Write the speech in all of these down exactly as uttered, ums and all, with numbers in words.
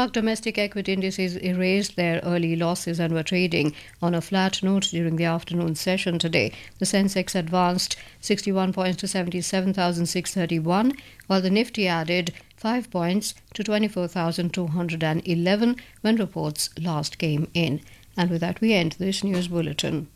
Benchmark domestic equity indices erased their early losses and were trading on a flat note during the afternoon session today. The Sensex advanced sixty-one points to seventy-seven thousand six hundred thirty-one, while the Nifty added five points to twenty-four thousand two hundred eleven when reports last came in. And with that, we end this news bulletin.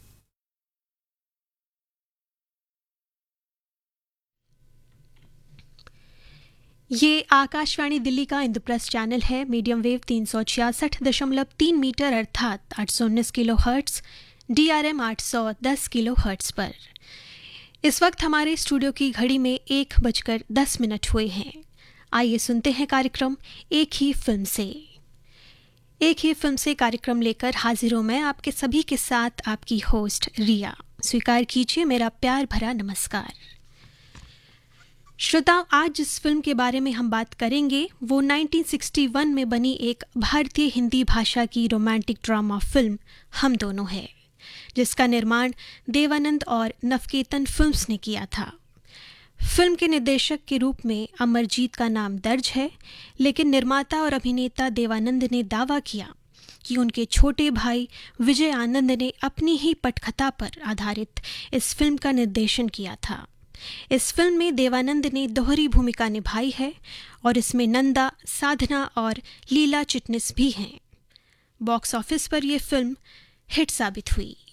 ये आकाशवाणी दिल्ली का Indraprastha channel है. Medium wave तीन सौ छियासठ दशमलव तीन metre अर्थात आठ सौ उन्नीस kilo hertz, D R M आठ सौ दस किलो हर्ट्स पर. इस वक्त हमारे स्टूडियो की घड़ी में एक बजकर दस मिनट हुए हैं. आइए सुनते हैं कार्यक्रम एक ही फिल्म से. एक ही फिल्म से कार्यक्रम लेकर हाजिर हूं मैं आपके सभी के साथ, आपकी होस्ट रिया. स्वीकार कीजिए मेरा प्यार भरा नमस्कार. श्रोताओं, आज जिस फिल्म के बारे में हम बात करेंगे वो उन्नीस सौ इकसठ में बनी एक भारतीय हिंदी भाषा की रोमांटिक ड्रामा फिल्म हम दोनों है, जिसका निर्माण देवानंद और नवकेतन फिल्म्स ने किया था. फिल्म के निर्देशक के रूप में अमरजीत का नाम दर्ज है, लेकिन निर्माता और अभिनेता देवानंद ने दावा किया कि उनके छोटे भाई विजय आनंद ने अपनी ही पटकथा पर आधारित इस फिल्म का निर्देशन किया था. इस फिल्म में देवानंद ने दोहरी भूमिका निभाई है और इसमें नंदा, साधना और लीला चिटनिस भी हैं. बॉक्स ऑफिस पर यह फिल्म हिट साबित हुई.